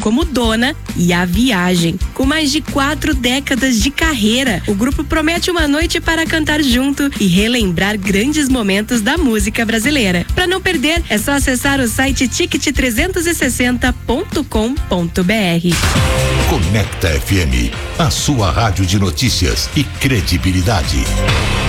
como Dona e A Viagem. Com mais de 4 décadas de carreira, o grupo promete uma noite para cantar junto e relembrar grandes momentos da música brasileira. Para não perder, é só acessar o site ticket360.com.br. Conecta FM, a sua rádio de notícias e credibilidade.